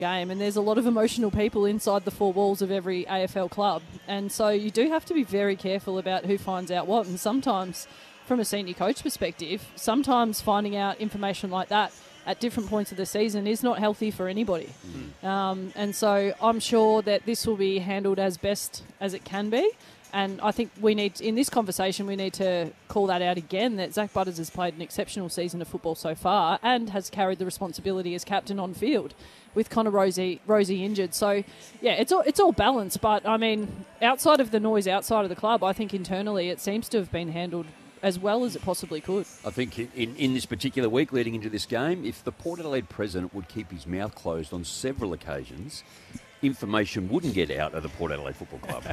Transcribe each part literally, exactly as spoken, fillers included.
game, and there's a lot of emotional people inside the four walls of every A F L club, and so you do have to be very careful about who finds out what. And sometimes, from a senior coach perspective, sometimes finding out information like that at different points of the season is not healthy for anybody. Mm. Um, and so I'm sure that this will be handled as best as it can be. And I think we need, in this conversation, we need to call that out again, that Zach Butters has played an exceptional season of football so far and has carried the responsibility as captain on field with Connor Rosie, Rosie injured. So, yeah, it's all, it's all balanced. But, I mean, outside of the noise outside of the club, I think internally it seems to have been handled as well as it possibly could. I think in, in this particular week leading into this game, if the Port Adelaide president would keep his mouth closed on several occasions, information wouldn't get out of the Port Adelaide Football Club.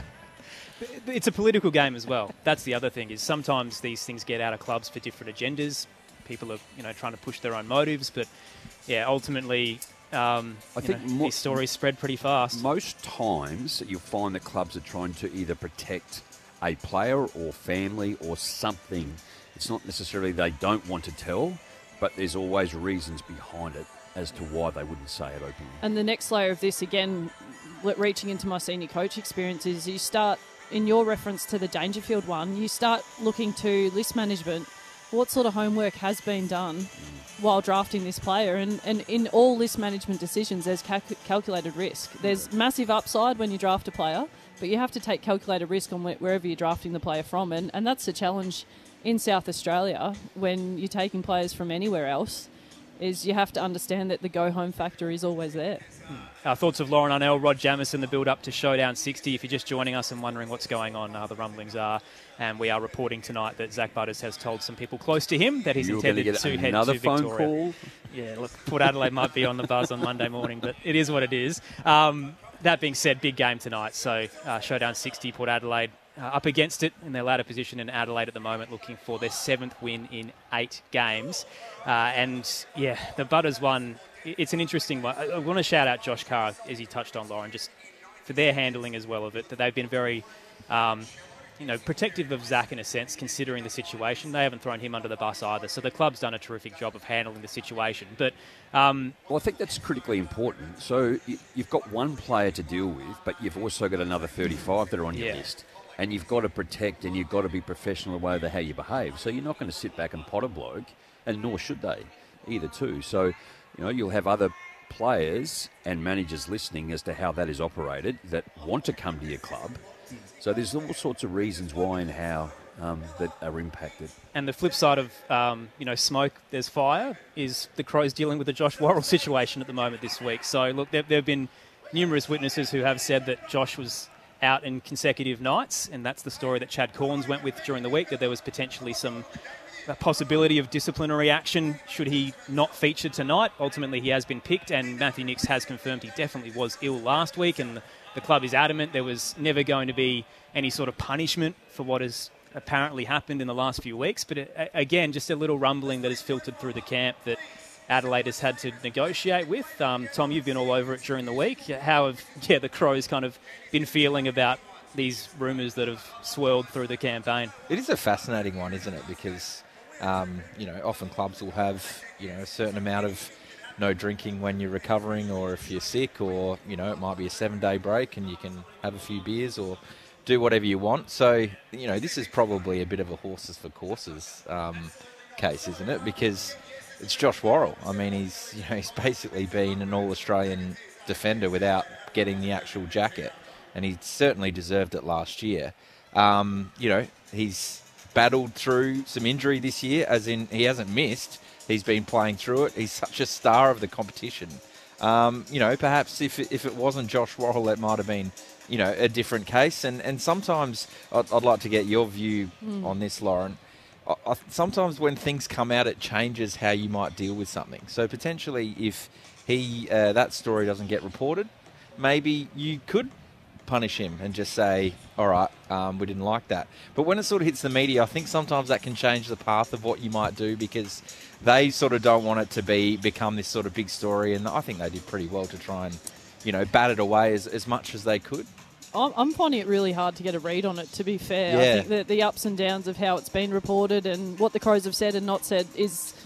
It's a political game as well. That's the other thing, is sometimes these things get out of clubs for different agendas. People are, you know, trying to push their own motives, but yeah, ultimately, um, I think know, mo- these stories spread pretty fast. Most times, you'll find that clubs are trying to either protect a player or family or something. It's not necessarily they don't want to tell, but there's always reasons behind it as to why they wouldn't say it openly. And the next layer of this, again, reaching into my senior coach experience, is you start, in your reference to the Dangerfield one, you start looking to list management. What sort of homework has been done mm. while drafting this player? And, and in all list management decisions, there's cal- calculated risk. There's massive upside when you draft a player, but you have to take calculated risk on wh- wherever you're drafting the player from. And, and that's the challenge in South Australia when you're taking players from anywhere else, is you have to understand that the go-home factor is always there. Our thoughts of Lauren Arnell, Rod Jamison, the build-up to Showdown sixty. If you're just joining us and wondering what's going on, uh, the rumblings are, and we are reporting tonight that Zach Butters has told some people close to him that he's You're intended get to head another to phone Victoria. Call. Yeah, look, Port Adelaide might be on the buzz on Monday morning, but it is what it is. Um, that being said, big game tonight. So uh, Showdown sixty, Port Adelaide uh, up against it in their ladder position in Adelaide at the moment, looking for their seventh win in eight games. Uh, and, yeah, the Butters one, it's an interesting one. I, I want to shout out Josh Carr, as he touched on, Lauren, just for their handling as well of it, that they've been very, um, you know, protective of Zach in a sense, considering the situation. They haven't thrown him under the bus either. So the club's done a terrific job of handling the situation. But um, well, I think that's critically important. So you've got one player to deal with, but you've also got another thirty-five that are on your yeah. list. And you've got to protect and you've got to be professional in the way that how you behave. So you're not going to sit back and pot a bloke, and nor should they, either too. So, you know, you'll have other players and managers listening as to how that is operated that want to come to your club. So there's all sorts of reasons why and how um, that are impacted. And the flip side of, um, you know, smoke, there's fire, is the Crows dealing with the Josh Worrell situation at the moment this week. So, look, there, there have been numerous witnesses who have said that Josh was out in consecutive nights, and that's the story that Chad Corns went with during the week, that there was potentially some a possibility of disciplinary action should he not feature tonight. Ultimately, he has been picked, and Matthew Nicks has confirmed he definitely was ill last week, and the club is adamant there was never going to be any sort of punishment for what has apparently happened in the last few weeks. But it, again, just a little rumbling that has filtered through the camp that Adelaide has had to negotiate with. Um, Tom, you've been all over it during the week. How have yeah the Crows kind of been feeling about these rumours that have swirled through the campaign? It is a fascinating one, isn't it? Because um, you know, often clubs will have you know a certain amount of no drinking when you're recovering, or if you're sick, or you know it might be a seven-day break and you can have a few beers or do whatever you want. So you know this is probably a bit of a horses for courses um, case, isn't it? Because it's Josh Worrell. I mean, he's you know he's basically been an All-Australian defender without getting the actual jacket, and he certainly deserved it last year. Um, you know, he's battled through some injury this year, as in he hasn't missed. He's been playing through it. He's such a star of the competition. Um, you know, perhaps if it, if it wasn't Josh Worrell, it might have been you know a different case. And and sometimes I'd, I'd like to get your view mm. on this, Lauren. I, sometimes when things come out, it changes how you might deal with something. So potentially, if he uh, that story doesn't get reported, maybe you could punish him and just say, all right, um, we didn't like that. But when it sort of hits the media, I think sometimes that can change the path of what you might do, because they sort of don't want it to be become this sort of big story. And I think they did pretty well to try and, you know, bat it away as, as much as they could. I'm finding it really hard to get a read on it, to be fair. Yeah. I think that the ups and downs of how it's been reported and what the Crows have said and not said is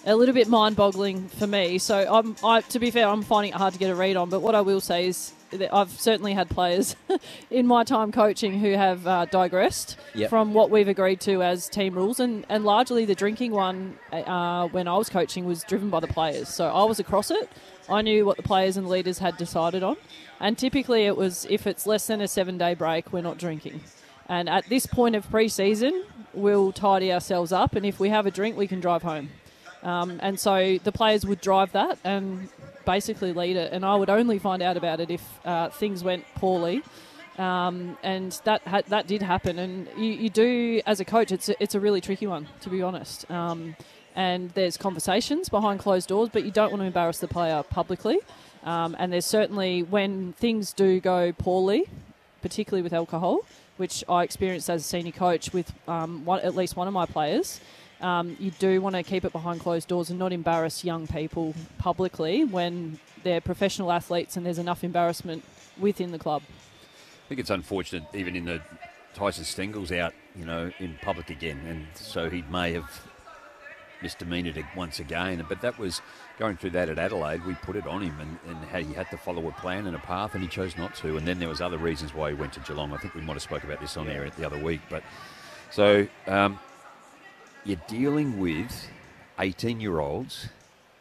a little bit mind-boggling for me. So, I'm, I, to be fair, I'm finding it hard to get a read on. But what I will say is that I've certainly had players in my time coaching who have uh, digressed yep. from what we've agreed to as team rules. And, and largely the drinking one, uh, when I was coaching, was driven by the players. So I was across it. I knew what the players and leaders had decided on. And typically it was, if it's less than a seven-day break, we're not drinking. And at this point of pre-season, we'll tidy ourselves up. And if we have a drink, we can drive home. Um, and so the players would drive that and basically lead it. And I would only find out about it if uh, things went poorly. Um, and that ha- that did happen. And you, you do, as a coach, it's a, it's a really tricky one, to be honest. Um, and there's conversations behind closed doors, but you don't want to embarrass the player publicly. Um, and there's certainly, when things do go poorly, particularly with alcohol, which I experienced as a senior coach with um, one, at least one of my players, Um, you do want to keep it behind closed doors and not embarrass young people publicly when they're professional athletes and there's enough embarrassment within the club. I think it's unfortunate, even in the Tyson Stengel's out, you know, in public again, and so he may have misdemeanored it once again. But that was going through that at Adelaide. We put it on him, and, and how he had to follow a plan and a path, and he chose not to. And then there was other reasons why he went to Geelong. I think we might have spoke about this on air the other week. But so. Um, You're dealing with eighteen-year-olds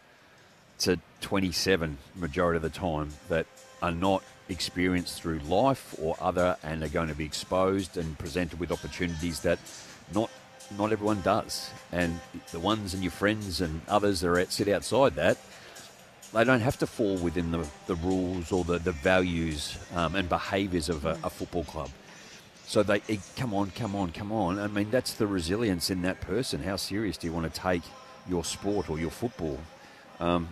to twenty-seven majority of the time that are not experienced through life or other, and are going to be exposed and presented with opportunities that not not everyone does. And the ones and your friends and others that are at, sit outside that, they don't have to fall within the, the rules or the, the values um, and behaviours of a, a football club. So they, come on, come on, come on. I mean, that's the resilience in that person. How serious do you want to take your sport or your football? Um,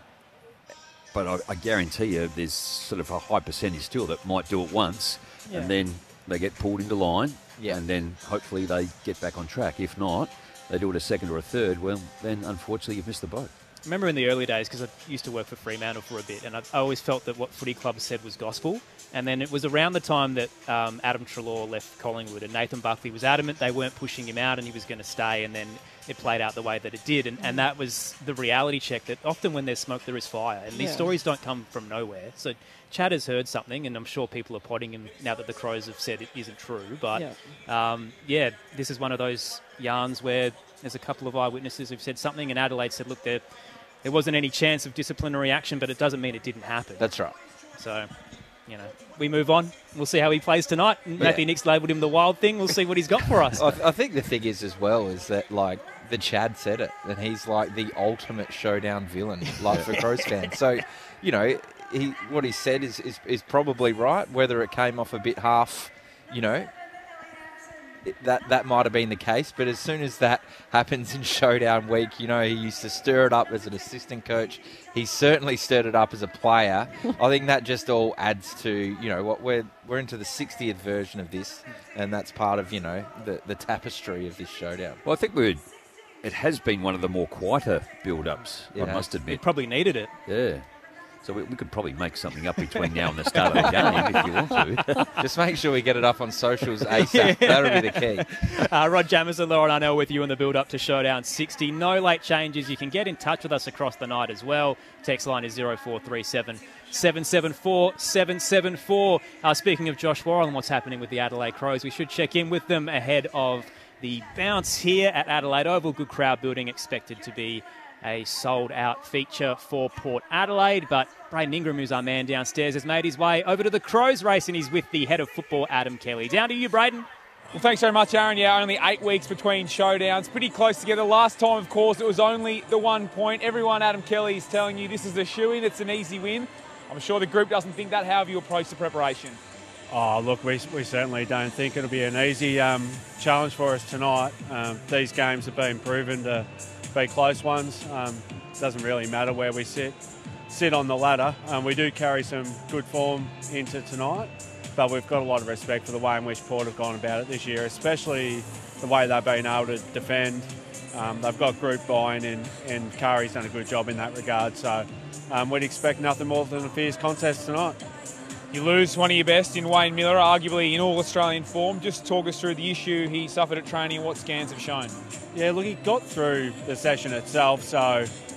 but I, I guarantee you there's sort of a high percentage still that might do it once, yeah. and then they get pulled into line, yeah. and then hopefully they get back on track. If not, they do it a second or a third, well, then unfortunately you've missed the boat. I remember in the early days, because I used to work for Fremantle for a bit, and I, I always felt that what footy clubs said was gospel. And then it was around the time that um, Adam Treloar left Collingwood, and Nathan Buckley was adamant they weren't pushing him out and he was going to stay, and then it played out the way that it did. And, and that was the reality check, that often when there's smoke, there is fire. And these yeah. stories don't come from nowhere. So Chad has heard something, and I'm sure people are potting him now that the Crows have said it isn't true. But, yeah, um, yeah this is one of those yarns where there's a couple of eyewitnesses who've said something, and Adelaide said, look, there, there wasn't any chance of disciplinary action, but it doesn't mean it didn't happen. That's right. So, you know, we move on. We'll see how he plays tonight. Yeah. Matthew Nicks labelled him the wild thing. We'll see what he's got for us. I, I think the thing is as well is that, like, the Chad said it, and he's like the ultimate showdown villain, like for Crows fans. So, you know, he what he said is, is, is probably right. Whether it came off a bit half, you know, it, that that might have been the case. But as soon as that happens in showdown week, you know, he used to stir it up as an assistant coach. He certainly stirred it up as a player. I think that just all adds to, you know, what we're we're into the sixtieth version of this, and that's part of, you know, the the tapestry of this showdown. Well, I think we're. It has been one of the more quieter build-ups, yeah. I must admit. We probably needed it. Yeah. So we, we could probably make something up between now and the start of the game if you want to. Just make sure we get it up on socials ASAP. Yeah. That'll be the key. Uh, Rod Jamieson, Lauren Arnell with you in the build-up to Showdown sixty. No late changes. You can get in touch with us across the night as well. Text line is zero four three seven, seven seven four, seven seven four. Uh, speaking of Josh Worrell and what's happening with the Adelaide Crows, we should check in with them ahead of the bounce here at Adelaide Oval. Good crowd building, expected to be a sold-out feature for Port Adelaide. But Braden Ingram, who's our man downstairs, has made his way over to the Crows race, and he's with the head of football, Adam Kelly. Down to you, Braden. Well, thanks very much, Aaron. Yeah, only eight weeks between showdowns. Pretty close together. Last time, of course, it was only the one point. Everyone, Adam Kelly, is telling you this is a shoo-in. It's an easy win. I'm sure the group doesn't think that. How have you approached the preparation? Oh, look, we, we certainly don't think it'll be an easy um, challenge for us tonight. Um, these games have been proven to be close ones. Um, doesn't really matter where we sit sit on the ladder. Um, we do carry some good form into tonight, but we've got a lot of respect for the way in which Port have gone about it this year, especially the way they've been able to defend. Um, they've got group buy-in, and, and Kari's done a good job in that regard. So um, we'd expect nothing more than a fierce contest tonight. You lose one of your best in Wayne Miller, arguably in all-Australian form. Just talk us through the issue he suffered at training and what scans have shown. Yeah, look, he got through the session itself, so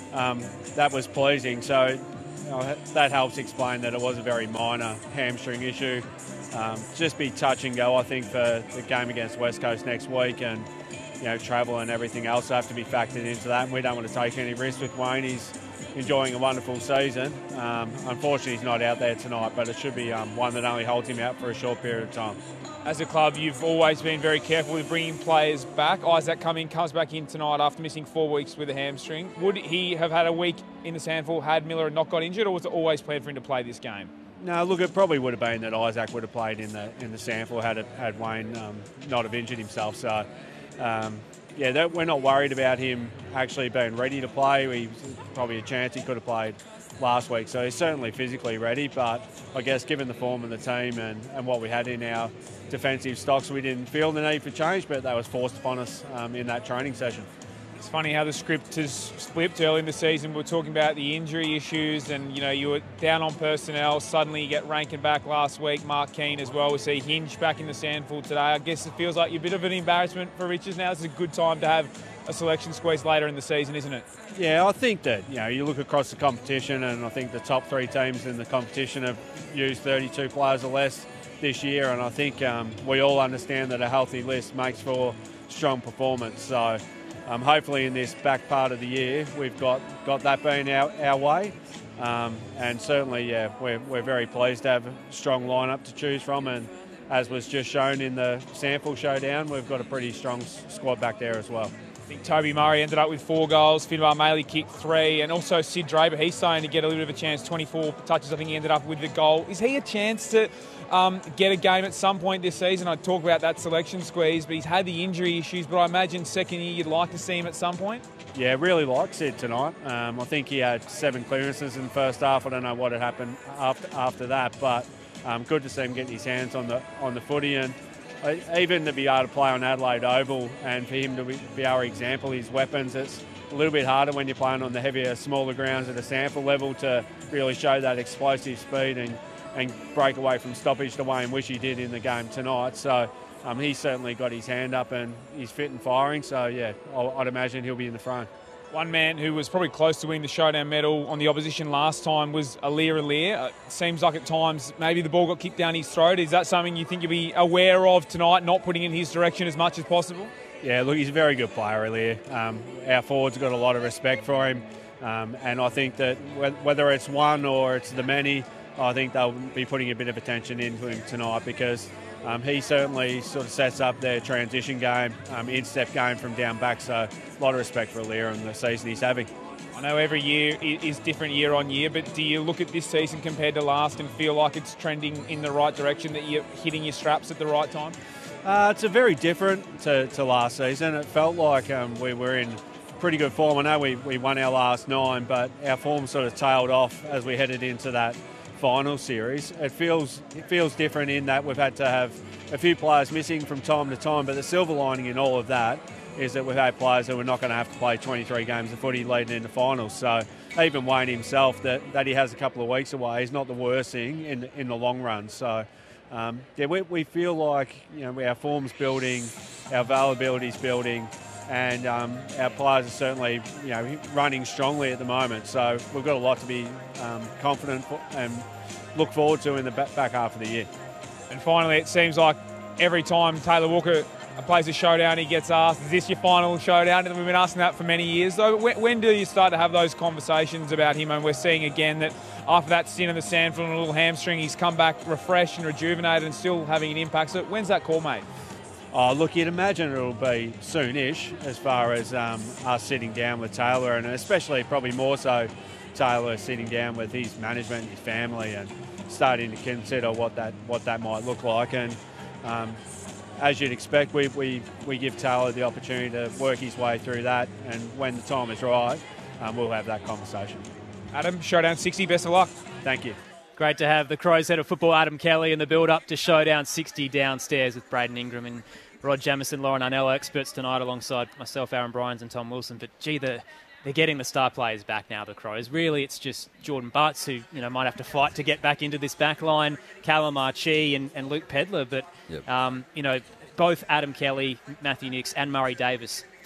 um, that was pleasing. So you know, that helps explain that it was a very minor hamstring issue. Um, just be touch and go, I think, for the game against West Coast next week, and you know, travel and everything else have to be factored into that. And we don't want to take any risks with Wayne. He's enjoying a wonderful season. Um, unfortunately, he's not out there tonight, but it should be um, one that only holds him out for a short period of time. As a club, you've always been very careful with bringing players back. Isaac Cumming comes back in tonight after missing four weeks with a hamstring. Would he have had a week in the SANFL had Miller not got injured, or was it always planned for him to play this game? No, look, it probably would have been that Isaac would have played in the in the SANFL had it, had Wayne um, not have injured himself. So, um, yeah, that, we're not worried about him actually being ready to play. We probably a chance he could have played last week, so he's certainly physically ready. But I guess given the form of the team and, and what we had in our defensive stocks, we didn't feel the need for change, but that was forced upon us um, in that training session. It's funny how the script has flipped early in the season. We were talking about the injury issues, and you know, you were down on personnel. Suddenly you get Rankin back last week, Mark Keane as well. We see Hinge back in the SANFL today. I guess it feels like you're a bit of an embarrassment for Riches now. It's a good time to have a selection squeeze later in the season, isn't it? Yeah, I think that, you know, you look across the competition, and I think the top three teams in the competition have used thirty-two players or less this year, and I think um, we all understand that a healthy list makes for strong performance. So um, hopefully in this back part of the year we've got, got that being our, our way, um, and certainly, yeah, we're, we're very pleased to have a strong lineup to choose from, and as was just shown in the SANFL showdown, we've got a pretty strong squad back there as well. I think Toby Murray ended up with four goals, Finbar Maley kicked three, and also Sid Draper, he's starting to get a little bit of a chance, twenty-four touches I think he ended up with the goal. Is he a chance to um, get a game at some point this season? I talk about that selection squeeze, but he's had the injury issues, but I imagine second year you'd like to see him at some point? Yeah, really like Sid tonight. Um, I think he had seven clearances in the first half. I don't know what had happened after, after that, but um, good to see him getting his hands on the on the footy, and even to be able to play on Adelaide Oval and for him to be our example, his weapons, it's a little bit harder when you're playing on the heavier, smaller grounds at a SANFL level to really show that explosive speed and, and break away from stoppage the way in which he did in the game tonight. So um, he's certainly got his hand up and he's fit and firing. So, yeah, I'd imagine he'll be in the front. One man who was probably close to winning the showdown medal on the opposition last time was Aliir Aliir. It seems like at times maybe the ball got kicked down his throat. Is that something you think you'll be aware of tonight, not putting in his direction as much as possible? Yeah, look, he's a very good player, Aliir. Um, our forwards have got a lot of respect for him, um, and I think that whether it's one or it's the many, I think they'll be putting a bit of attention into him tonight because Um, he certainly sort of sets up their transition game, um, in-step game from down back, so a lot of respect for Aliir and the season he's having. I know every year is different year on year, but do you look at this season compared to last and feel like it's trending in the right direction, that you're hitting your straps at the right time? Uh, it's a very different to, to last season. It felt like um, we were in pretty good form. I know we, we won our last nine, but our form sort of tailed off as we headed into that final series. It feels it feels different in that we've had to have a few players missing from time to time, but the silver lining in all of that is that we've had players who are not going to have to play twenty-three games of footy leading into finals. So even Wayne himself, that, that he has a couple of weeks away, is not the worst thing in in the long run. So um, yeah, we, we feel like, you know, our form's building, our availability's building, and um, our players are certainly, you know, running strongly at the moment. So we've got a lot to be um, confident and look forward to in the back, back half of the year. And finally, it seems like every time Taylor Walker plays a showdown, he gets asked, is this your final showdown? And we've been asking that for many years. So when, when do you start to have those conversations about him? And we're seeing again that after that stint in the SANFL and a little hamstring, he's come back refreshed and rejuvenated and still having an impact. So when's that call made? Oh, look, you'd imagine it'll be soonish as far as um, us sitting down with Taylor, and especially probably more so Taylor sitting down with his management and his family and starting to consider what that what that might look like. And um, as you'd expect, we, we, we give Taylor the opportunity to work his way through that, and when the time is right, um, we'll have that conversation. Adam, Showdown sixty, best of luck. Thank you. Great to have the Crows head of football, Adam Kelly, in the build-up to Showdown sixty downstairs with Braden Ingram and Rod Jamieson, Lauren Arnell, experts tonight alongside myself, Aaron Bryans and Tom Wilson. But, gee, the, they're getting the star players back now, the Crows. Really, it's just Jordan Butts who, you know, might have to fight to get back into this back line, Callum Archie and, and Luke Pedler. But, yep. um, you know, both Adam Kelly, Matthew Nicks and Murray Davis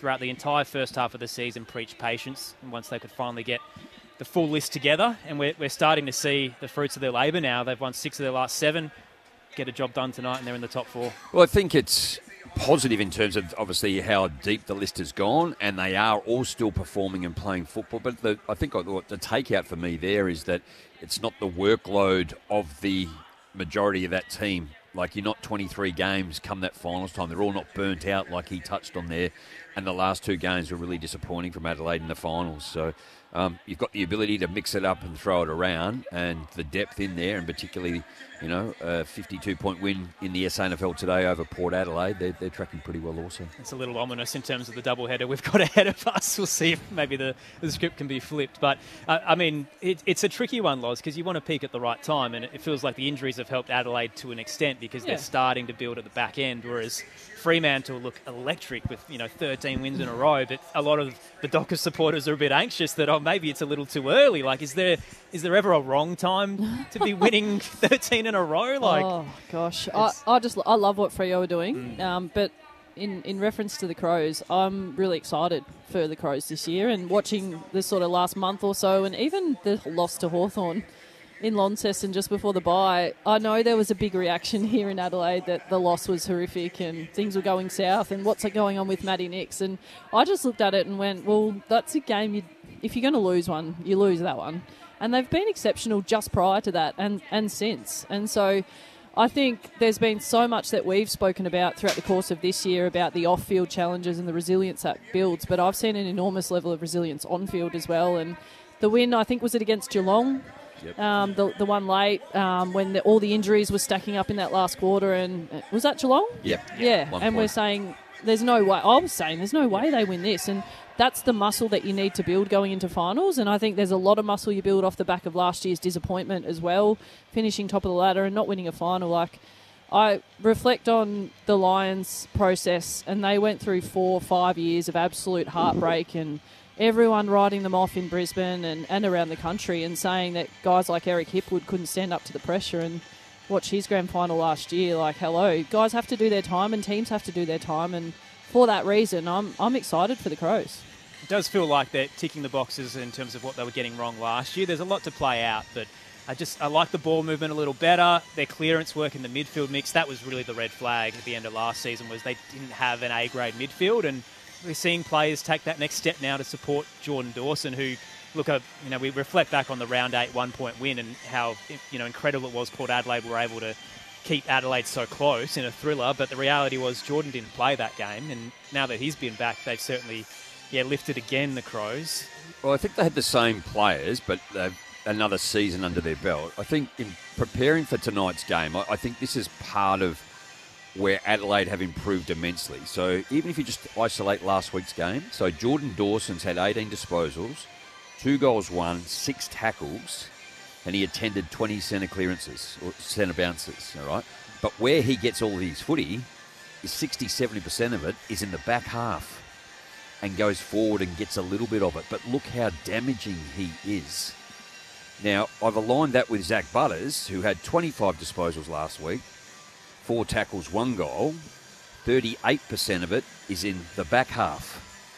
throughout the entire first half of the season, preached patience. And once they could finally get the full list together, and we're, we're starting to see the fruits of their labour now. They've won six of their last seven, get a job done tonight, and they're in the top four. Well, I think it's positive in terms of obviously how deep the list has gone, and they are all still performing and playing football. But the, I think what the takeout for me there is that it's not the workload of the majority of that team. Like, you're not twenty-three games come that finals time. They're all not burnt out like he touched on there. And the last two games were really disappointing from Adelaide in the finals. So um, you've got the ability to mix it up and throw it around, and the depth in there, and particularly, you know, a fifty-two point win in the S A N F L today over Port Adelaide. They're, they're tracking pretty well also. It's a little ominous in terms of the doubleheader we've got ahead of us. We'll see if maybe the, the script can be flipped. But, uh, I mean, it, it's a tricky one, Loz, because you want to peak at the right time, and it feels like the injuries have helped Adelaide to an extent because yeah. they're starting to build at the back end, whereas Fremantle look electric with, you know, thirteen wins in a row, but a lot of the Dockers supporters are a bit anxious that, oh, maybe it's a little too early. Like, is there is there ever a wrong time to be winning thirteen in a row? Like, oh gosh, I, I just I love what Freo are doing, mm. um, but in in reference to the Crows, I'm really excited for the Crows this year, and watching the sort of last month or so, and even the loss to Hawthorn in Launceston just before the bye. I know there was a big reaction here in Adelaide that the loss was horrific and things were going south and what's going on with Matty Nix. And I just looked at it and went, well, that's a game, you, if you're going to lose one, you lose that one. And they've been exceptional just prior to that and, and since. And so I think there's been so much that we've spoken about throughout the course of this year about the off-field challenges and the resilience that builds, but I've seen an enormous level of resilience on-field as well. And the win, I think, was it against Geelong? Yep. Um, the the one late um, when the, all the injuries were stacking up in that last quarter, and uh, was that Geelong? Yep. Yeah, one and point. We're saying there's no way. I was saying there's no way they win this, and that's the muscle that you need to build going into finals. And I think there's a lot of muscle you build off the back of last year's disappointment as well, finishing top of the ladder and not winning a final. Like, I reflect on the Lions process, and they went through four, five years of absolute heartbreak and everyone writing them off in Brisbane and, and around the country and saying that guys like Eric Hipwood couldn't stand up to the pressure. And watch his grand final last year. Like, hello, guys have to do their time and teams have to do their time. And for that reason, I'm I'm excited for the Crows. It does feel like they're ticking the boxes in terms of what they were getting wrong last year. There's a lot to play out, but I just I like the ball movement a little better. Their clearance work in the midfield mix, that was really the red flag at the end of last season, was they didn't have an A-grade midfield, and we're seeing players take that next step now to support Jordan Dawson, who, look, uh, you know, we reflect back on the round eight one-point win and how, you know, incredible it was Port Adelaide were able to keep Adelaide so close in a thriller. But the reality was Jordan didn't play that game, and now that he's been back, they've certainly, yeah, lifted again, the Crows. Well, I think they had the same players, but they've another season under their belt. I think in preparing for tonight's game, I, I think this is part of where Adelaide have improved immensely. So even if you just isolate last week's game, so Jordan Dawson's had eighteen disposals, two goals won, six tackles, and he attended twenty centre clearances, or centre bounces, all right? But where he gets all of his footy is sixty, seventy percent of it is in the back half and goes forward and gets a little bit of it. But look how damaging he is. Now, I've aligned that with Zach Butters, who had twenty-five disposals last week, four tackles, one goal. thirty-eight percent of it is in the back half.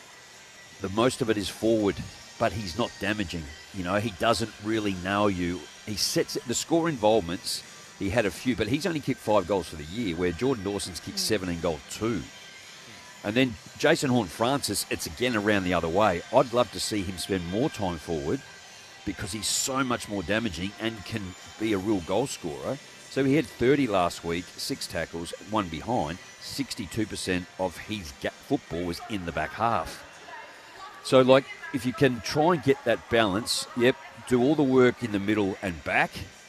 The most of it is forward, but he's not damaging. You know, he doesn't really nail you. He sets it, the score involvements, he had a few, but he's only kicked five goals for the year, where Jordan Dawson's kicked seventeen goals, two. And then Jason Horne-Francis, it's again around the other way. I'd love to see him spend more time forward because he's so much more damaging and can be a real goal scorer. So he had thirty last week, six tackles, one behind. sixty-two percent of his football was in the back half. So, like, if you can try and get that balance, yep, do all the work in the middle and back,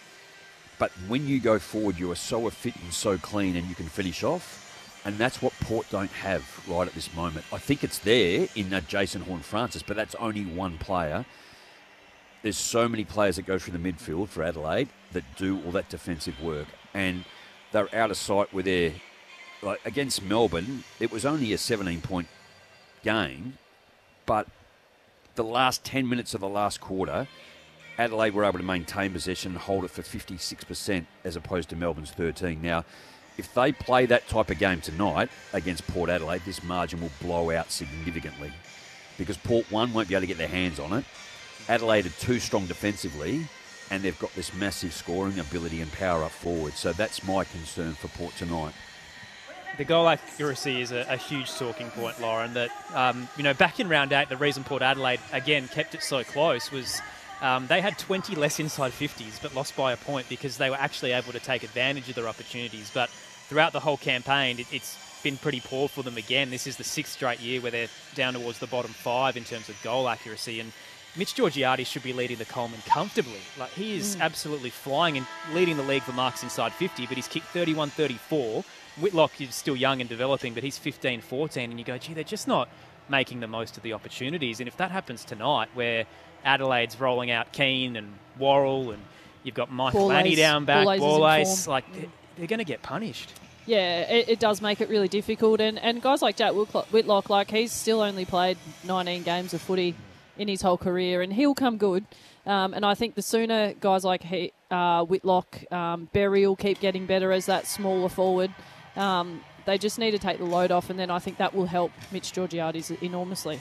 but when you go forward, you are so fit and so clean and you can finish off. And that's what Port don't have right at this moment. I think it's there in uh, Jason Horne-Francis, but that's only one player. There's so many players that go through the midfield for Adelaide that do all that defensive work. And they're out of sight with their... Like, against Melbourne, it was only a seventeen-point game, but the last ten minutes of the last quarter, Adelaide were able to maintain possession and hold it for fifty-six percent as opposed to Melbourne's thirteen. Now, if they play that type of game tonight against Port Adelaide, this margin will blow out significantly because Port, one, won't be able to get their hands on it. Adelaide are too strong defensively, and they've got this massive scoring ability and power up forward. So that's my concern for Port tonight. The goal accuracy is a, a huge talking point, Lauren, that, um, you know, back in round eight, the reason Port Adelaide, again, kept it so close was um, they had twenty less inside fifties, but lost by a point because they were actually able to take advantage of their opportunities. But throughout the whole campaign, it, it's been pretty poor for them again. This is the sixth straight year where they're down towards the bottom five in terms of goal accuracy. And Mitch Georgiades should be leading the Coleman comfortably. Like, he is mm. absolutely flying and leading the league for marks inside fifty, but he's kicked thirty-one thirty-four. Whitlock is still young and developing, but he's fifteen fourteen, and you go, gee, they're just not making the most of the opportunities. And if that happens tonight, where Adelaide's rolling out Keane and Worrell, and you've got Michael Lanny down back, Borlase, like, they're, they're going to get punished. Yeah, it, it does make it really difficult. And, and guys like Jack Whitlock, like, he's still only played nineteen games of footy in his whole career, and he'll come good. Um, and I think the sooner guys like he, uh, Whitlock, um, Berry will keep getting better as that smaller forward. Um, they just need to take the load off, and then I think that will help Mitch Georgiades enormously.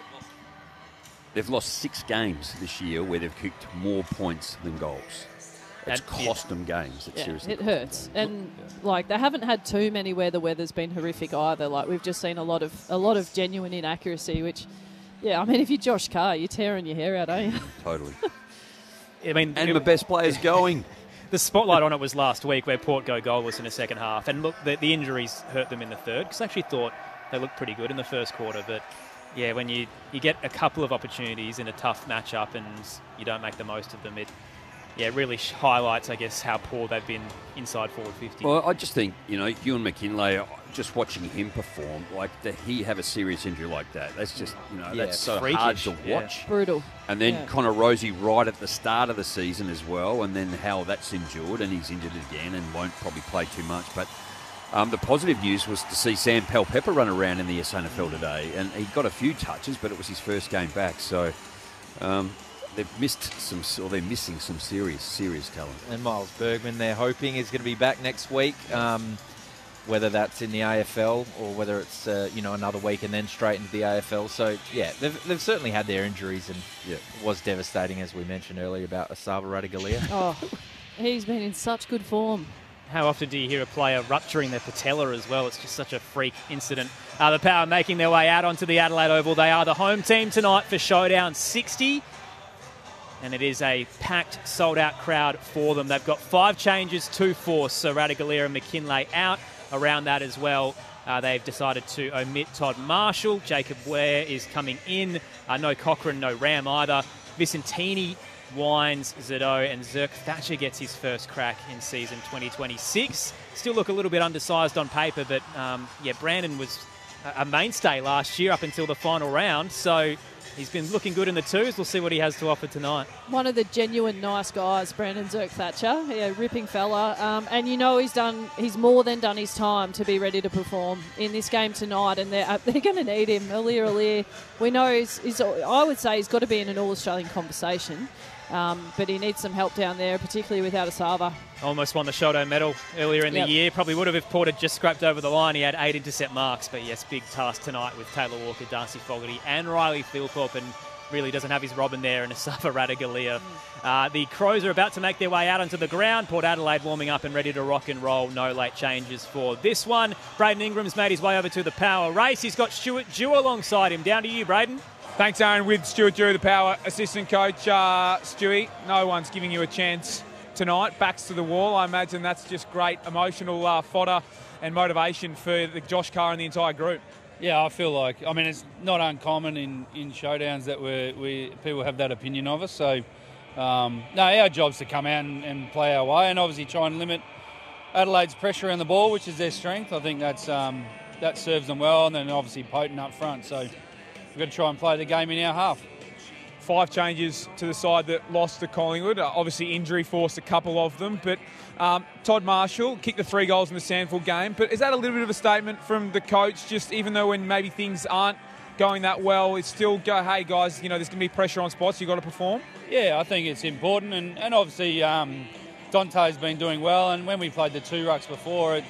They've lost six games this year where they've kicked more points than goals. It's and, cost yeah. them games. It yeah, seriously it hurts. And like, they haven't had too many where the weather's been horrific either. Like, we've just seen a lot of a lot of genuine inaccuracy, which, yeah, I mean, if you're Josh Carr, you're tearing your hair out, aren't you? Totally. I mean, and it, the best players going. The spotlight on it was last week where Port go goalless in the second half. And look, the, the injuries hurt them in the third, because I actually thought they looked pretty good in the first quarter. But, yeah, when you, you get a couple of opportunities in a tough matchup and you don't make the most of them, it yeah really highlights, I guess, how poor they've been inside forward fifty. Well, I just think, you know, Ewan McKinlay, just watching him perform, like, that he have a serious injury like that, that's just, you know, yeah, that's so freakish. hard to watch. Yeah. Brutal. And then yeah. Connor Rosie right at the start of the season as well, and then how that's endured, and he's injured again and won't probably play too much. But um, the positive news was to see Sam Powell-Pepper run around in the S A N F L today, and he got a few touches, but it was his first game back, so um, they've missed some, or they're missing some serious, serious talent. And Miles Bergman, they're hoping, is going to be back next week. Um, whether that's in the A F L or whether it's uh, you know another week and then straight into the A F L. So, yeah, they've, they've certainly had their injuries, and yeah, it was devastating, as we mentioned earlier, about Asava Ratugolea. Oh, he's been in such good form. How often do you hear a player rupturing their patella as well? It's just such a freak incident. Uh, the Power making their way out onto the Adelaide Oval. They are the home team tonight for Showdown sixty. And it is a packed, sold-out crowd for them. They've got five changes to force, so Ratugolea and McKinlay out. Around that as well, uh, they've decided to omit Todd Marshall. Jacob Ware is coming in. Uh, no Cochrane, no Ram either. Vicentini, Wines, Zito, and Zirk Thatcher gets his first crack in season twenty twenty-six. Still look a little bit undersized on paper, but um, yeah, Brandon was a mainstay last year up until the final round, so he's been looking good in the twos. We'll see what he has to offer tonight. One of the genuine nice guys, Brandon Zirk Thatcher, yeah, ripping fella. Um, and you know he's done, he's more than done his time to be ready to perform in this game tonight, and they're, they're going to need him. Aliir Aliir, we know he's, he's, I would say he's got to be in an All-Australian conversation. Um, but he needs some help down there, particularly without Asava. Almost won the Shoto medal earlier in yep. the year. Probably would have if Port had just scraped over the line. He had eight intercept marks. But yes, big task tonight with Taylor Walker, Darcy Fogarty and Riley Philthorpe, and really doesn't have his Robin there, and Asava Ratugolea. Mm. Uh, the Crows are about to make their way out onto the ground. Port Adelaide warming up and ready to rock and roll. No late changes for this one. Braden Ingram's made his way over to the Power race. He's got Stuart Dew alongside him. Down to you, Braden. Thanks, Aaron, with Stuart Dew, the Power assistant coach. Uh, Stewie, no one's giving you a chance tonight. Backs to the wall. I imagine that's just great emotional uh, fodder and motivation for the Josh Carr and the entire group. Yeah, I feel like, I mean, it's not uncommon in, in showdowns that we we people have that opinion of us. So, um, no, our job's to come out and, and play our way, and obviously try and limit Adelaide's pressure on the ball, which is their strength. I think that's um, that serves them well, and then obviously potent up front. So we've got to try and play the game in our half. Five changes to the side that lost to Collingwood. Uh, obviously, injury forced a couple of them. But um, Todd Marshall kicked the three goals in the Sandford game. But is that a little bit of a statement from the coach, just even though when maybe things aren't going that well, it's still go, hey, guys, you know, there's going to be pressure on spots. You've got to perform? Yeah, I think it's important. And, and obviously, um, Dante's been doing well. And when we played the two rucks before, it,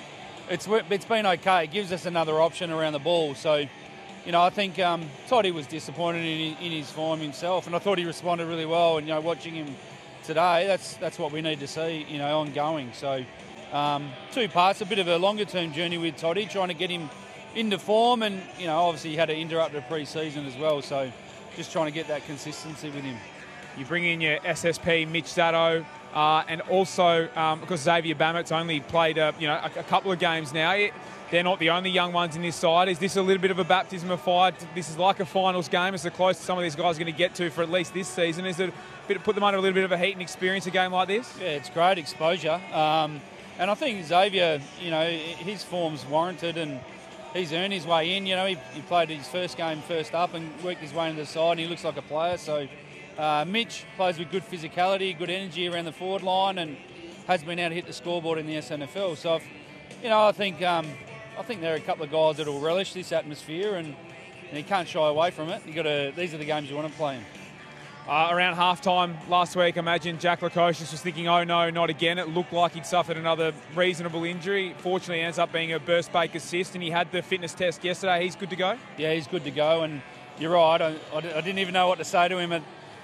it's it's been okay. It gives us another option around the ball. So, you know, I think um, Toddy was disappointed in, in his form himself, and I thought he responded really well. And, you know, watching him today, that's that's what we need to see, you know, ongoing. So, um, two parts, a bit of a longer-term journey with Toddy, trying to get him into form, and, you know, obviously he had to interrupt the pre-season as well. So, just trying to get that consistency with him. You bring in your S S P, Mitch Zaddo, uh, and also um, because Xavier Bammett's only played a, you know a, a couple of games now. It, they're not the only young ones in this side. Is this a little bit of a baptism of fire? This is like a finals game. It's the closest some of these guys are going to get to for at least this season. Is it a bit, put them under a little bit of a heat and experience a game like this? Yeah, it's great exposure. Um, and I think Xavier, you know, his form's warranted and he's earned his way in. You know, he, he played his first game first up and worked his way into the side, and he looks like a player. So uh, Mitch plays with good physicality, good energy around the forward line, and has been able to hit the scoreboard in the S N F L. So, if, you know, I think um, I think there are a couple of guys that will relish this atmosphere, and, and you can't shy away from it. You got to. These are the games you want to play in. Uh, around half-time last week, I imagine Jack Lukosius was thinking, oh no, not again. It looked like he'd suffered another reasonable injury. Fortunately, it ends up being a burst bake assist, and he had the fitness test yesterday. He's good to go? Yeah, he's good to go, and you're right. I, I didn't even know what to say to him at,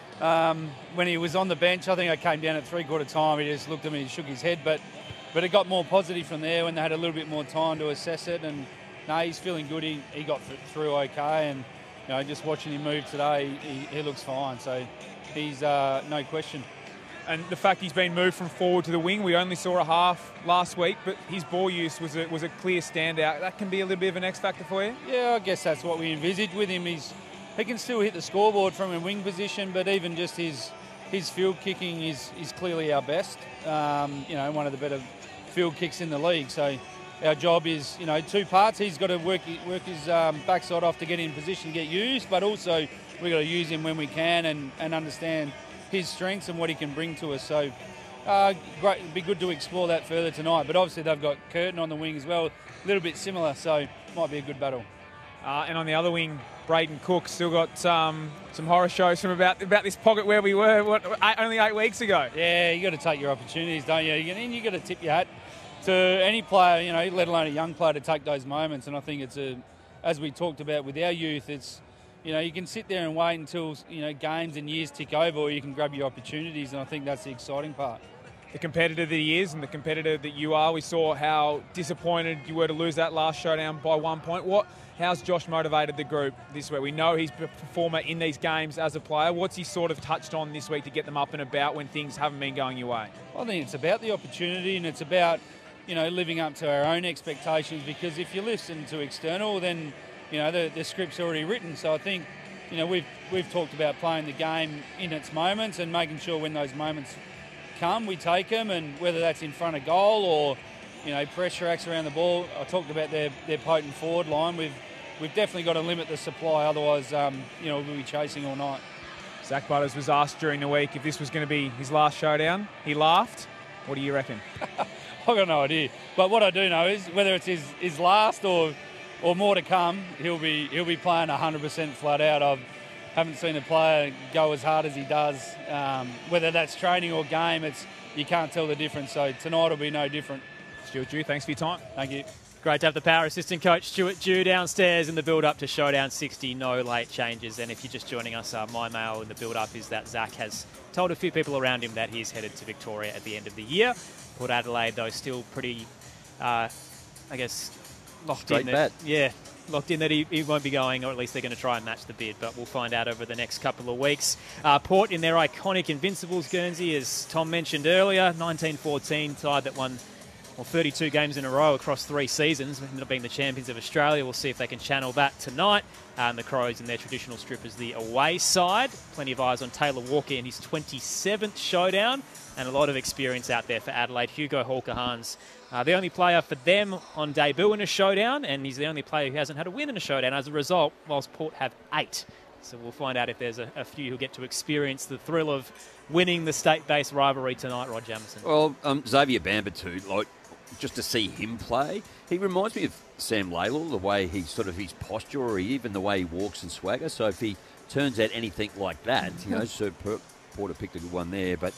um, when he was on the bench. I think I came down at three-quarter time. He just looked at me and shook his head, but but it got more positive from there when they had a little bit more time to assess it, and no, he's feeling good. He, he got through okay, and you know, just watching him move today, he, he looks fine. So he's uh, no question. And the fact he's been moved from forward to the wing, we only saw a half last week, but his ball use was a, was a clear standout. That can be a little bit of an X factor for you? Yeah, I guess that's what we envisaged with him. He's, he can still hit the scoreboard from a wing position, but even just his his field kicking is, is clearly our best. Um, you know, one of the better field kicks in the league. So our job is, you know, two parts. He's got to work, work his um, backside off to get in position to get used, but also we've got to use him when we can and, and understand his strengths and what he can bring to us. So uh, great, it'd be good to explore that further tonight. But obviously they've got Curtin on the wing as well, a little bit similar, so might be a good battle. Uh, and on the other wing, Braden Cook still got um, some horror shows from about about this pocket where we were what, eight, only eight weeks ago. Yeah, you got to take your opportunities, don't you? And you got to tip your hat to any player, you know, let alone a young player, to take those moments. And I think it's a, as we talked about with our youth, it's, you know, you can sit there and wait until, you know, games and years tick over, or you can grab your opportunities, and I think that's the exciting part. The competitor that he is and the competitor that you are, we saw how disappointed you were to lose that last showdown by one point. What? How's Josh motivated the group this week? We know he's a performer in these games as a player. What's he sort of touched on this week to get them up and about when things haven't been going your way? I think it's about the opportunity, and it's about, you know, living up to our own expectations, because if you listen to external, then, you know, the, the script's already written. So I think, you know, we've we've talked about playing the game in its moments and making sure when those moments come, we take them, and whether that's in front of goal or, you know, pressure acts around the ball. I talked about their, their potent forward line. We've we've definitely got to limit the supply, otherwise, um, you know, we'll be chasing all night. Zach Butters was asked during the week if this was going to be his last showdown. He laughed. What do you reckon? I've got no idea. But what I do know is whether it's his, his last or or more to come, he'll be he'll be playing one hundred percent flat out. I haven't seen a player go as hard as he does. Um, whether that's training or game, it's you can't tell the difference. So tonight will be no different. Stuart Dew, thanks for your time. Thank you. Great to have the power assistant coach Stuart Dew downstairs in the build-up to Showdown sixty. No late changes. And if you're just joining us, uh, my mail in the build-up is that Zach has told a few people around him that he's headed to Victoria at the end of the year. Port Adelaide, though, still pretty, uh, I guess, locked Straight in. bet. That, yeah, locked in that he, he won't be going, or at least they're going to try and match the bid. But we'll find out over the next couple of weeks. Uh, Port in their iconic Invincibles Guernsey, as Tom mentioned earlier, nineteen fourteen side that won well, thirty-two games in a row across three seasons, ended up being the champions of Australia. We'll see if they can channel that tonight. And the Crows in their traditional strip as the away side. Plenty of eyes on Taylor Walker in his twenty-seventh showdown, and a lot of experience out there for Adelaide. Hugo Hawker-Hans, uh, the only player for them on debut in a showdown, and he's the only player who hasn't had a win in a showdown as a result, whilst Port have eight. So we'll find out if there's a, a few who get to experience the thrill of winning the state-based rivalry tonight, Rod Jamieson. Well, um, Xavier Bamber too, like, just to see him play, he reminds me of Sam Laidlaw, the way he sort of his posture, or even the way he walks and swagger. So if he turns out anything like that, you know, so Porter picked a good one there. But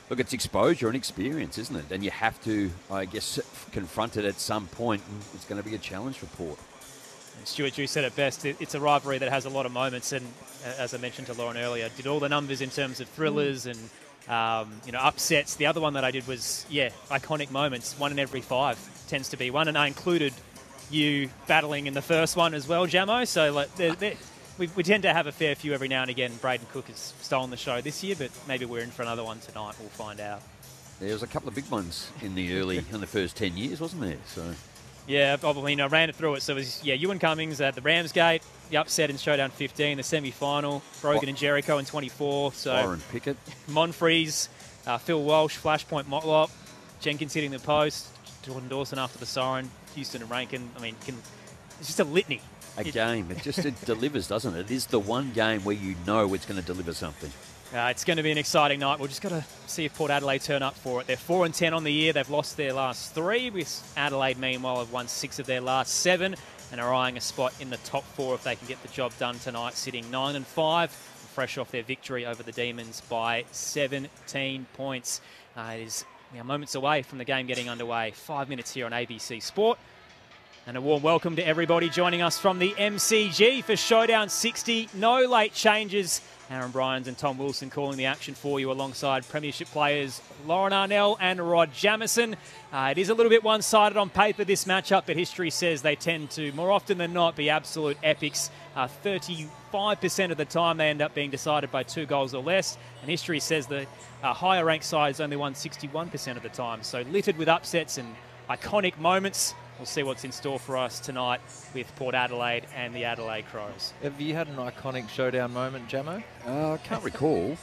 look, it's exposure and experience, isn't it? And you have to, I guess, confront it at some point, and it's going to be a challenge for Port. And Stuart Dew said it best. It, it's a rivalry that has a lot of moments, and uh, as I mentioned to Lauren earlier, did all the numbers in terms of thrillers and um, you know upsets. The other one that I did was yeah, iconic moments. One in every five tends to be one, and I included you battling in the first one as well, Jamo. So like, they're, they're, we, we tend to have a fair few every now and again. Braden Cook has stolen the show this year, but maybe we're in for another one tonight. We'll find out. There was a couple of big ones in the early, in the first ten years, wasn't there? So. Yeah, probably. You know, ran it through it. So it was, yeah, Ewan Cummings at the Ramsgate, the upset in Showdown fifteen, the semi-final, Brogan oh. and Jericho in twenty-four. So Byron Pickett. Monfries, uh, Phil Walsh, Flashpoint Motlop, Jenkins hitting the post, Jordan Dawson after the siren, Houston and Rankin. I mean, can, it's just a litany. A it, game. It just it delivers, doesn't it? It is the one game where you know it's going to deliver something. Uh, it's going to be an exciting night. We've just got to see if Port Adelaide turn up for it. They're four and ten on the year. They've lost their last three. With Adelaide, meanwhile, have won six of their last seven and are eyeing a spot in the top four if they can get the job done tonight, sitting nine and five, fresh off their victory over the Demons by seventeen points. Uh, it is you know, moments away from the game getting underway. Five minutes here on A B C Sport. And a warm welcome to everybody joining us from the M C G for Showdown sixty. No late changes. Aaron Bryans and Tom Wilson calling the action for you alongside premiership players Lauren Arnell and Rod Jamieson. Uh, it is a little bit one-sided on paper, this matchup, but history says they tend to, more often than not, be absolute epics. Uh, thirty-five percent of the time they end up being decided by two goals or less, and history says the uh, higher-ranked sides only won sixty-one percent of the time. So littered with upsets and iconic moments. We'll see what's in store for us tonight with Port Adelaide and the Adelaide Crows. Have you had an iconic showdown moment, Jamo? Uh, I can't recall.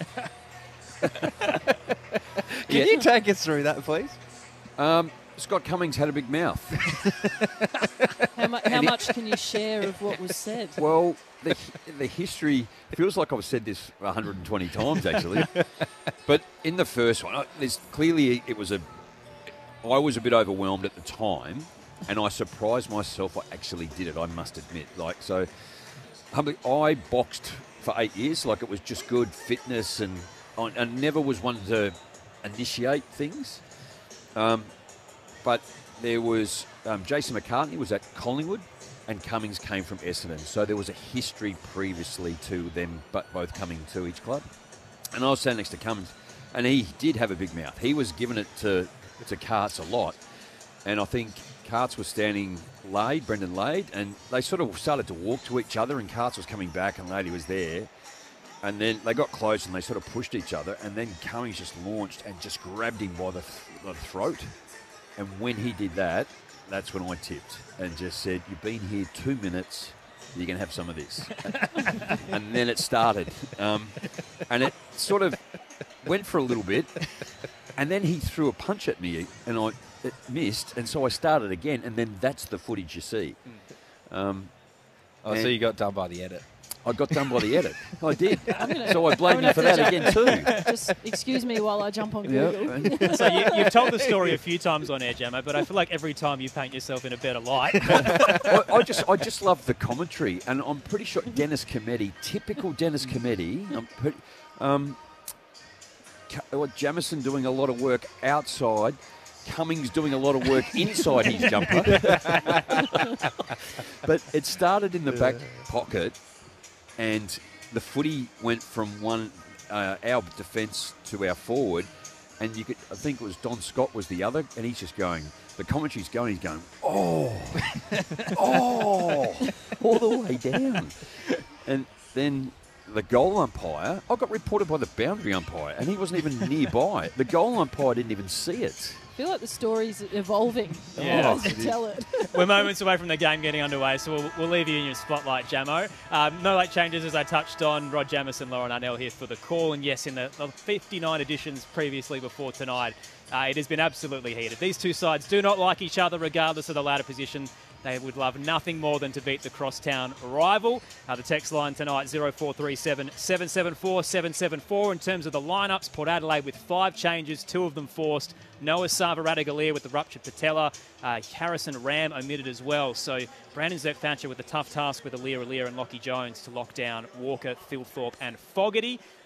Can yeah. you take us through that, please? Um, Scott Cummings had a big mouth. How, mu- how much can you share of what was said? Well, the, the history feels like I've said this one hundred twenty times, actually. But in the first one, there's clearly it was a. I was a bit overwhelmed at the time. And I surprised myself. I actually did it, I must admit. Like so, I boxed for eight years. Like it was just good fitness, and I never was one to initiate things. Um, but there was um, Jason McCartney was at Collingwood, and Cummings came from Essendon. So there was a history previously to them, but both coming to each club. And I was standing next to Cummings, and he did have a big mouth. He was giving it to to Carts a lot, and I think. Carts was standing Lade, Brendan Lade, and they sort of started to walk to each other, and Carts was coming back and Lade was there. And then they got close and they sort of pushed each other, and then Cummings just launched and just grabbed him by the, th- the throat. And when he did that, that's when I tipped and just said, you've been here two minutes, you're going to have some of this. And then it started. Um, and it sort of went for a little bit, and then he threw a punch at me, and I... It missed, and so I started again, and then that's the footage you see. Um, oh, so you got done by the edit. I got done by the edit. I did. Gonna, so I blame you for that again too. Just excuse me while I jump on Google. Yep. So you, you've told the story a few times on air, Jamo, but I feel like every time you paint yourself in a better light. I, I just, I just love the commentary, and I'm pretty sure Dennis Cometti, typical Dennis Cometti. I'm pretty, um, Jamieson doing a lot of work outside. Cummings doing a lot of work inside his jumper. But it started in the back pocket, and the footy went from one uh, our defence to our forward, and you could I think it was Don Scott was the other, and he's just going, the commentary's going, he's going, oh, oh, all the way down. And then the goal umpire, I got reported by the boundary umpire, and he wasn't even nearby. The goal umpire didn't even see it. I feel like the story's evolving yeah. as you tell it. We're moments away from the game getting underway, so we'll, we'll leave you in your spotlight, Jamo. Um, no late changes, as I touched on. Rod Jamieson, Lauren Arnell here for the call. And yes, in the, the fifty-nine editions previously before tonight, uh, it has been absolutely heated. These two sides do not like each other, regardless of the ladder position. They would love nothing more than to beat the crosstown rival. Uh, the text line tonight, zero four three seven, seven seven four, seven seven four. In terms of the lineups, Port Adelaide with five changes, two of them forced. Noah Sava-Radagalier with the ruptured patella. Uh, Harrison Ram omitted as well. So Brandon Zerk-Thatcher with the tough task with Alir Alir and Lockie Jones to lock down Walker, Thilthorpe and Fogarty.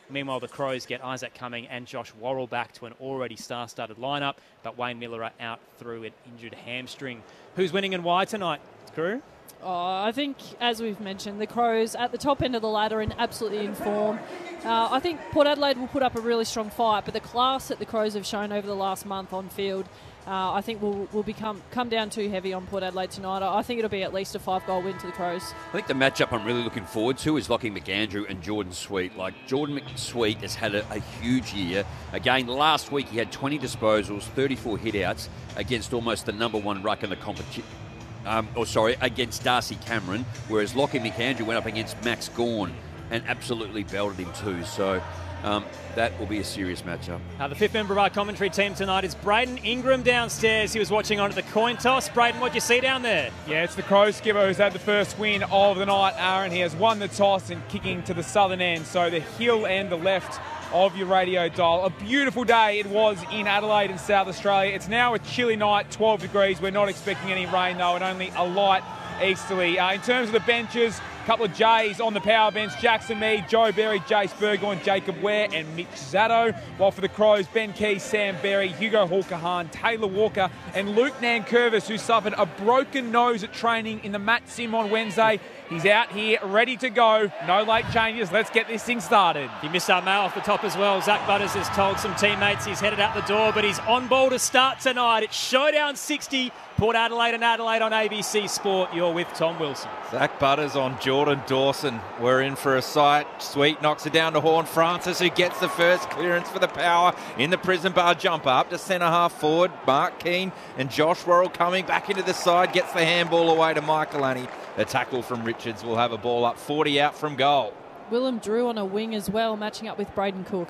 Meanwhile, the Crows get Isaac Cumming and Josh Worrell back to an already star-studded lineup, but Wayne Miller out through an injured hamstring. Who's winning and why tonight, crew? Oh, I think, as we've mentioned, the Crows at the top end of the ladder and absolutely in form. Uh, I think Port Adelaide will put up a really strong fight, but the class that the Crows have shown over the last month on field, uh, I think will will become come down too heavy on Port Adelaide tonight. I think it'll be at least a five-goal win to the Crows. I think the matchup I'm really looking forward to is Lockie McAndrew and Jordan Sweet. Like, Jordan Sweet has had a, a huge year. Again, last week he had twenty disposals, thirty-four hit-outs against almost the number one ruck in the competition. Um, or sorry, against Darcy Cameron, whereas Lockie McAndrew went up against Max Gawn and absolutely belted him too. So um, that will be a serious matchup. Uh, the fifth member of our commentary team tonight is Braden Ingram downstairs. He was watching on at the coin toss. Braden, what do you see down there? Yeah, it's the Crows skipper who's had the first win of the night, Aaron. He has won the toss and kicking to the southern end, so the hill and the left of your radio dial. A beautiful day it was in Adelaide and South Australia. It's now a chilly night, twelve degrees. We're not expecting any rain though, and only a light easterly. Uh, in terms of the benches, a couple of J's on the power bench: Jackson Mead, Joe Berry, Jace Burgoyne, Jacob Ware and Mitch Zatto. While for the Crows, Ben Key, Sam Berry, Hugo Hawker-Hahn, Taylor Walker and Luke Nankervis, who suffered a broken nose at training in the Matt Sim on Wednesday. He's out here, ready to go. No late changes. Let's get this thing started. He missed our mail off the top as well. Zach Butters has told some teammates he's headed out the door, but he's on ball to start tonight. It's Showdown sixty, Port Adelaide and Adelaide on A B C Sport. You're with Tom Wilson. Zach Butters on Jordan Dawson. We're in for a sight. Sweet knocks it down to Horn Francis, who gets the first clearance for the power in the prison bar jumper. Up to centre half forward. Mark Keane and Josh Worrell coming back into the side. Gets the handball away to Michael Annie. A tackle from Richards will have a ball up forty out from goal. Willem Drew on a wing as well, matching up with Braden Cook.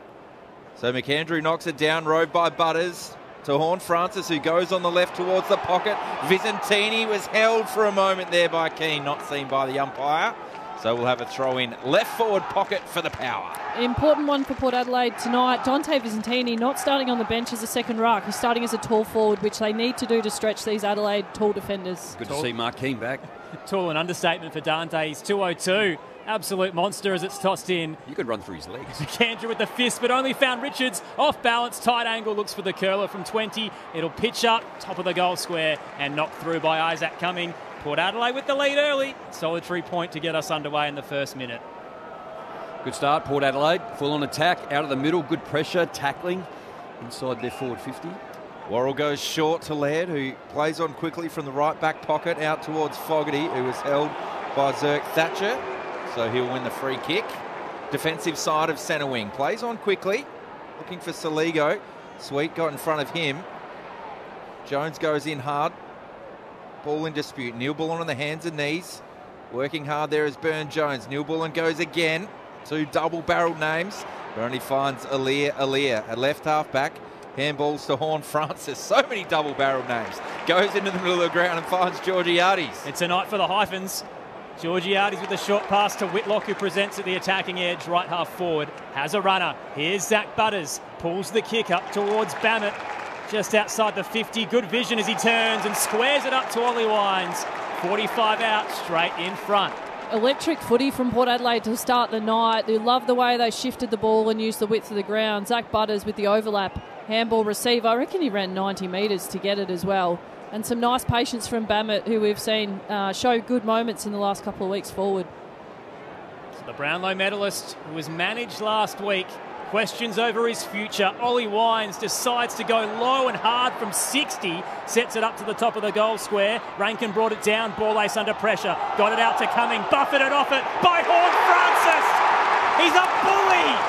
So McAndrew knocks it down, rowed by Butters to Horn Francis, who goes on the left towards the pocket. Visentini was held for a moment there by Keane, not seen by the umpire. So we'll have a throw in left forward pocket for the power. Important one for Port Adelaide tonight. Dante Visentini not starting on the bench as a second ruck. He's starting as a tall forward, which they need to do to stretch these Adelaide tall defenders. Good to see Mark Keane back. Tall, an understatement for Dante. He's two oh two. Absolute monster as it's tossed in. You could run through his legs. McAndrew with the fist, but only found Richards. Off balance, tight angle, looks for the curler from twenty. It'll pitch up, top of the goal square, and knocked through by Isaac Cumming. Port Adelaide with the lead early. Solitary point to get us underway in the first minute. Good start, Port Adelaide. Full on attack, out of the middle, good pressure, tackling inside their forward fifty. Worrell goes short to Laird, who plays on quickly from the right back pocket out towards Fogarty, who was held by Zirk Thatcher. So he'll win the free kick. Defensive side of centre wing. Plays on quickly, looking for Saligo. Sweet got in front of him. Jones goes in hard. Ball in dispute. Neil Bullen on the hands and knees. Working hard there is Burn Jones. Neil Bullen goes again. Two double-barreled names, but only finds Alir Alir, a left half-back. Handballs to Horn Francis. So many double-barreled names. Goes into the middle of the ground and finds Georgiades. It's a night for the hyphens. Georgiades with a short pass to Whitlock, who presents at the attacking edge, right half forward. Has a runner. Here's Zach Butters. Pulls the kick up towards Bammett. Just outside the fifty. Good vision as he turns and squares it up to Ollie Wines. forty-five out, straight in front. Electric footy from Port Adelaide to start the night. They love the way they shifted the ball and used the width of the ground. Zach Butters with the overlap. Handball receiver. I reckon he ran ninety metres to get it as well. And some nice patience from Bammett, who we've seen uh, show good moments in the last couple of weeks forward. So the Brownlow medalist, who was managed last week, questions over his future. Ollie Wines decides to go low and hard from sixty, sets it up to the top of the goal square. Rankin brought it down, ball ace under pressure, got it out to Cumming, buffeted off it by Horn Francis. He's a bully.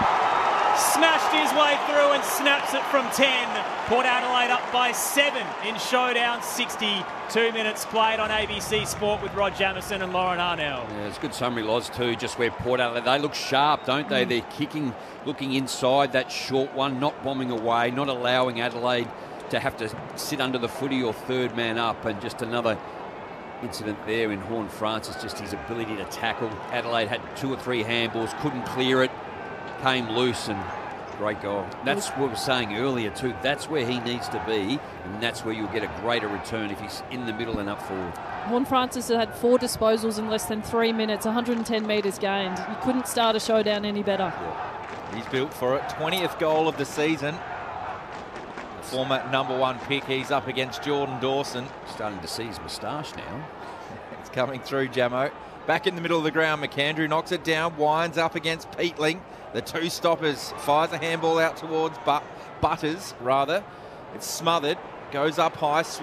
Smashed his way through and snaps it from ten. Port Adelaide up by seven in Showdown sixty. Two minutes played on A B C Sport with Rod Jamieson and Lauren Arnell. Yeah, it's a good summary, Loz, too, just where Port Adelaide, they look sharp, don't they? Mm. They're kicking, looking inside that short one, not bombing away, not allowing Adelaide to have to sit under the footy or third man up. And just another incident there in Horn Francis, just his ability to tackle. Adelaide had two or three handballs, couldn't clear it, came loose, and Great goal. That's what we were saying earlier too. That's where he needs to be, and that's where you'll get a greater return if he's in the middle and up forward. Horn Francis had four disposals in less than three minutes, one hundred ten metres gained. You couldn't start a showdown any better. Yeah. He's built for it. twentieth goal of the season. The former number one pick. He's up against Jordan Dawson. Starting to see his moustache now. It's coming through, Jamo. Back in the middle of the ground, McAndrew knocks it down, winds up against Peatling. The two stoppers, fires a handball out towards but- Butters, rather. It's smothered, goes up high,